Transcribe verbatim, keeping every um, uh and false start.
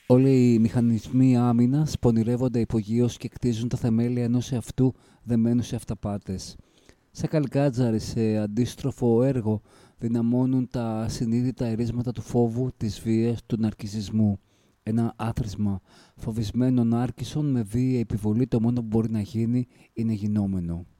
Όλοι οι μηχανισμοί άμυνας πονηρεύονται υπογείως και κτίζουν τα θεμέλια ενός εαυτού δεμένου σε αυταπάτες. Σαν καλκάτζαροι σε αντίστροφο έργο δυναμώνουν τα ασυνείδητα ερίσματα του φόβου, της βίας, του ναρκισσισμού. Ένα άθροισμα φοβισμένων άρκισσων με βίαιη επιβολή το μόνο που μπορεί να γίνει είναι γινόμενο.